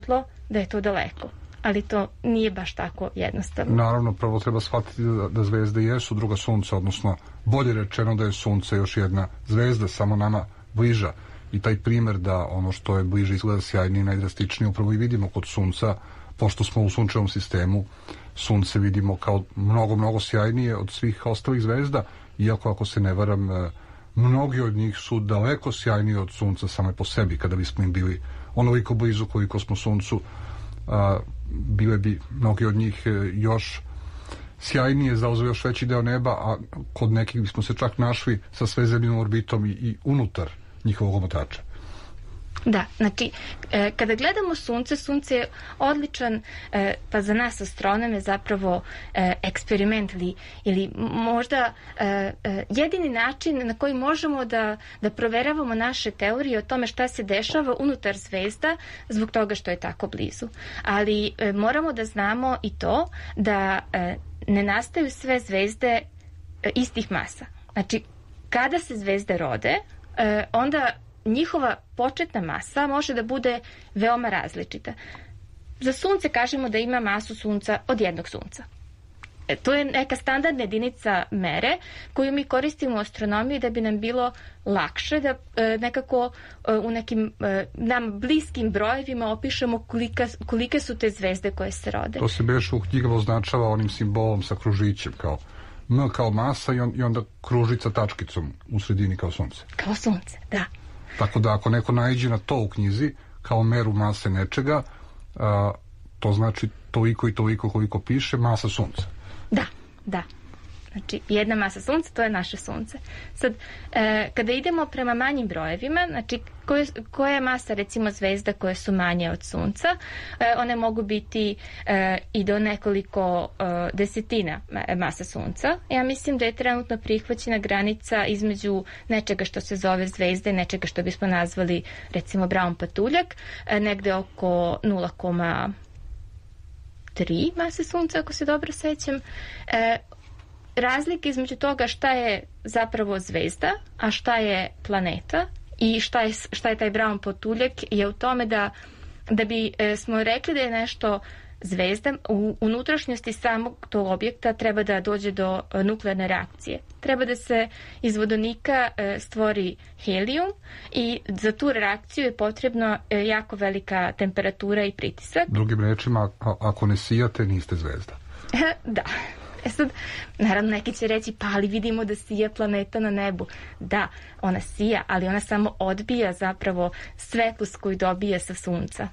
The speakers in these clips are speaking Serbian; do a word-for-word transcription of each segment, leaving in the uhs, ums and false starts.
da je to daleko. Ali to nije baš tako jednostavno. Naravno, prvo treba shvatiti da, da zvezde jesu druga sunca, odnosno bolje rečeno da je sunce još jedna zvezda, samo nama bliža. I taj primer da ono što je bliže izgleda sjajnije i najdrastičnije upravo i vidimo kod sunca, pošto smo u sunčevom sistemu, sunce vidimo kao mnogo, mnogo sjajnije od svih ostalih zvezda, iako ako se ne varam, mnogi od njih su daleko sjajniji od sunca same po sebi, kada bismo im bili onoliko blizu koliko smo suncu, a, bile bi mnogi od njih još sjajnije, zauzeli još veći deo neba, a kod nekih bismo se čak našli sa svezemljivom orbitom i, i unutar njihovog omotača. Da, znači, e, kada gledamo sunce, sunce je odličan, e, pa za nas astronome zapravo e, eksperiment ili, ili možda e, e, jedini način na koji možemo da, da proveravamo naše teorije o tome šta se dešava unutar zvezda zbog toga što je tako blizu. Ali e, moramo da znamo i to da e, ne nastaju sve zvezde e, istih masa. Znači, kada se zvezde rode, e, onda njihova početna masa može da bude veoma različita. Za sunce kažemo da ima masu sunca od jednog sunca. E, to je neka standardna jedinica mere koju mi koristimo u astronomiji da bi nam bilo lakše da e, nekako e, u nekim e, nam bliskim brojevima opišemo kolika, kolike su te zvezde koje se rode. To se beš u knjigama označava onim simbolom sa kružićem, kao M kao masa i, on, i onda kružica tačkicom u sredini kao sunce. Kao sunce, da. Tako da ako neko naiđe na to u knjizi kao meru mase nečega, a, to znači toliko i toliko koliko piše masa sunca. Da, da. Znači, jedna masa sunca, to je naše sunce. Sad, e, kada idemo prema manjim brojevima, znači, koje, koja je masa, recimo, zvezda koje su manje od sunca, e, one mogu biti e, i do nekoliko e, desetina masa sunca. Ja mislim da je trenutno prihvaćena granica između nečega što se zove zvezda i nečega što bismo nazvali, recimo, Brown patuljak, e, negde oko nula zarez tri mase sunca, ako se dobro sećam. E, Razlika između toga šta je zapravo zvezda, a šta je planeta i šta je, šta je taj Brown patuljak je u tome da, da bi e, smo rekli da je nešto zvezda, u unutrašnjosti samog tog objekta treba da dođe do e, nuklearne reakcije. Treba da se iz vodonika e, stvori helijum i za tu reakciju je potrebno e, jako velika temperatura i pritisak. Drugim rečima, a, ako ne sijate, niste zvezda. Da. E sad, naravno, neki će reći, pa ali vidimo da sija planeta na nebu. Da, ona sija, ali ona samo odbija zapravo svetlost koju dobije sa sunca.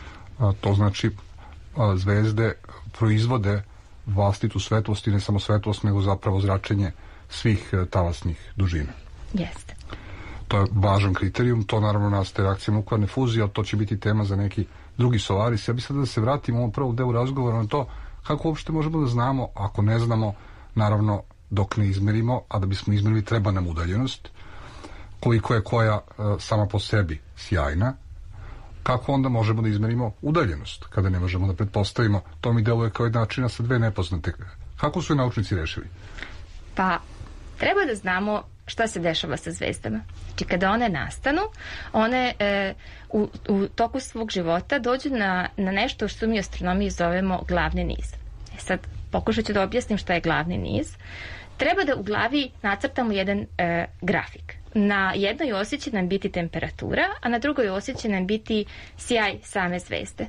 A, to znači a, zvezde proizvode vlastitu svetlost i ne samo svetlost, nego zapravo zračenje svih a, talasnih dužina. Jeste. To je važan kriterijum, to naravno nastaje reakcija nuklearne fuzije, ali to će biti tema za neki drugi Solaris. Ja bih sad da se vratim u ovom prvom delu razgovora na to kako uopšte možemo da znamo, ako ne znamo, naravno dok ne izmerimo, a da bismo izmerili treba nam udaljenost, koliko je koja e, sama po sebi sjajna, kako onda možemo da izmerimo udaljenost, kada ne možemo da pretpostavimo, to mi deluje kao jedna čina sa dve nepoznate. Kako su je naučnici rešili? Pa, treba da znamo šta se dešava sa zvezdama. Znači, kada one nastanu, one e, u, u toku svog života dođu na, na nešto što mi u astronomiji zovemo glavni niz. E sad, pokušat ću da objasnim šta je glavni niz. Treba da u glavi nacrtamo jedan e, grafik. Na jednoj osi će nam biti temperatura, a na drugoj osi će nam biti sjaj same zvezde.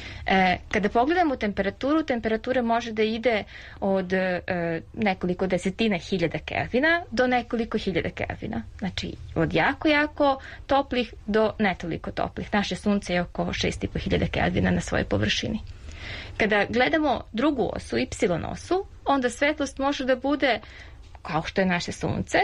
E, kada pogledamo temperaturu, temperatura može da ide od e, nekoliko desetina hiljada Kelvina do nekoliko hiljada Kelvina. Znači, od jako, jako toplih do netoliko toplih. Naše sunce je oko šest i po hiljada Kelvina na svojoj površini. Kada gledamo drugu osu, Y osu, onda svetlost može da bude kao što je naše sunce,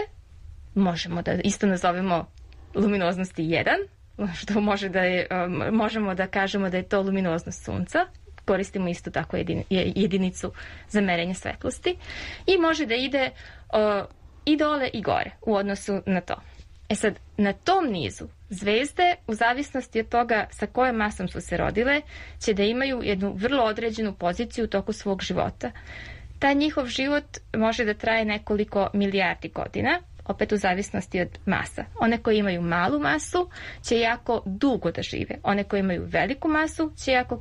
možemo da isto nazovemo luminoznosti jedan, što može da je, možemo da kažemo da je to luminoznost sunca, koristimo isto tako jedinicu za merenje svetlosti i može da ide uh, i dole i gore u odnosu na to. E sad, na tom nizu zvezde, u zavisnosti od toga sa kojom masom su se rodile, će da imaju jednu vrlo određenu poziciju u toku svog života. Taj njihov život može da traje nekoliko milijardi godina, opet u zavisnosti od masa. One koje imaju malu masu će jako dugo da žive. One koje imaju veliku masu će jako